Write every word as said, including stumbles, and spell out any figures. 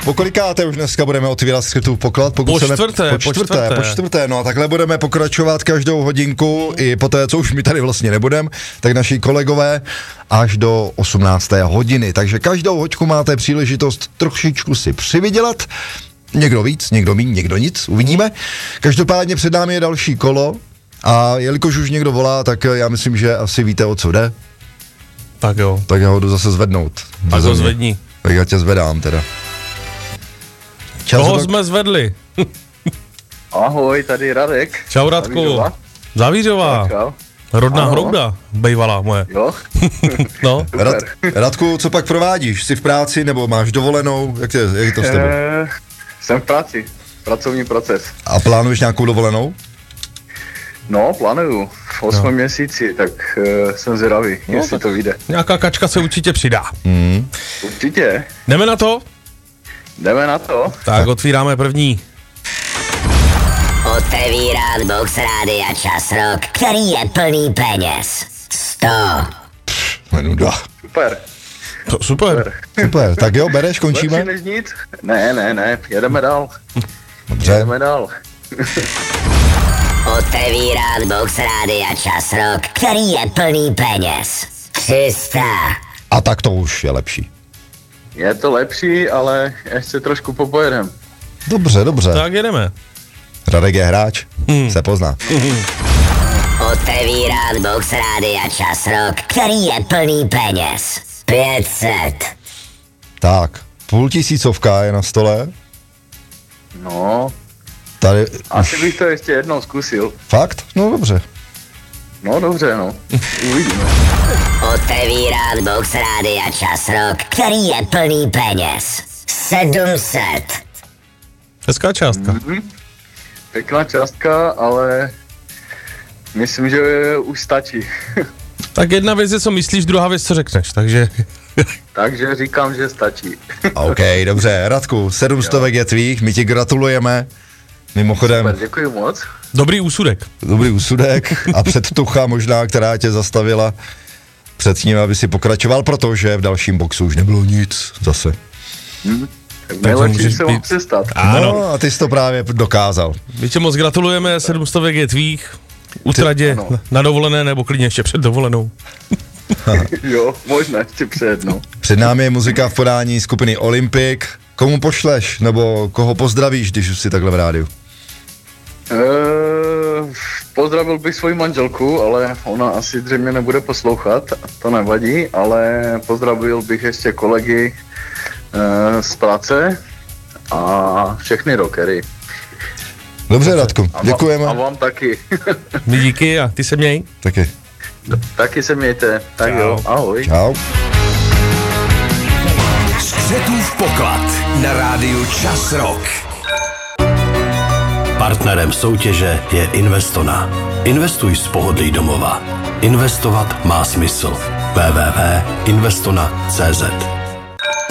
po kolikáté už dneska budeme otvírat skrytův poklad? Po čtvrté, ne, po čtvrté, po čtvrté, po čtvrté, no a takhle budeme pokračovat každou hodinku i po té, co už my tady vlastně nebudeme, tak naši kolegové až do osmnácté hodiny. Takže každou hoďku máte příležitost trošičku si přivydělat. Někdo víc, někdo míň, někdo nic, uvidíme. Každopádně před námi je další kolo a jelikož už někdo volá, tak já myslím, že asi víte, o co jde. Tak jo. Tak já ho jdu zase zvednout. Tak ho zvedni. Tak já tě zvedám teda. Čau, Koho tak... jsme zvedli? Ahoj, tady Radek. Čau Radku. Zavířová. Čau. Rodná ano. Hrouda, bejvalá moje. Jo. No. Rad, Radku, co pak provádíš? Jsi v práci nebo máš dovolenou? Jak, je, jak je to s tebou? E, jsem v práci, pracovní proces. A plánuješ nějakou dovolenou? No, plánuju. V osmém no. měsíci, tak uh, jsem zvědavý, no, jestli to vyjde. Nějaká kačka se určitě přidá. Mm. Určitě. Jdeme na to? Jdeme na to. Tak, tak. Otvíráme první. Otevírat box Rádia Čas Rock, který je plný peněz. sto. Nuda. Super. To, super. Super. Super. Tak jo, bereš, končíme? Lepší než nic? Ne, ne, ne, jedeme dál. Dobře. Jedeme dál. Otevírat box Rádia Čas Rock, který je plný peněz. tři sta. A tak to už je lepší. Je to lepší, ale ještě trošku popojedem. Dobře, dobře. Tak jedeme. Radek je hráč, hmm. se pozná. Otevírat box Rádia Čas Rock, který je plný peněz. pět set. Tak, půl tisícovka je na stole. No, tady asi už... bych to ještě jednou zkusil. Fakt? No dobře. No dobře, no. Uvidíme. Otevírat box Rádia Čas Rock, který je plný peněz. sedm set. Hezká částka. Mm-hmm. Pěkná částka, ale myslím, že už stačí. Tak jedna věc je, co myslíš, druhá věc, co řekneš, takže... Takže říkám, že stačí. OK, dobře, Radku, sedm stovek je tvých, my ti gratulujeme. Mimochodem... Super, děkuji moc. Dobrý úsudek. Dobrý úsudek a předtucha možná, která tě zastavila před tím, aby si pokračoval, protože v dalším boxu už nebylo nic zase. Hmm. Nejlepší se vám přestat. Ano. No a ty jsi to právě dokázal. My tě moc gratulujeme, sedm stovek je tvých. Utradě na dovolené nebo klidně ještě před dovolenou. Jo, možná ještě před, no. Před námi je muzika v podání skupiny Olympic. Komu pošleš, nebo koho pozdravíš, když už jsi takhle v rádiu? Eee, pozdravil bych svoji manželku, ale ona asi zřejmě nebude poslouchat, to nevadí, ale pozdravil bych ještě kolegy e, z práce a všechny rockery. Dobře, Radku, děkujeme. A vám taky. My díky a ty se měj. Taky. Taky se mějte. Tak Čau. Jo, ahoj. Čau. Střetův poklad na rádiu Čas Rock. Partnerem soutěže je Investona. Investuj z pohodlí domova. Investovat má smysl. w w w tečka investona tečka c z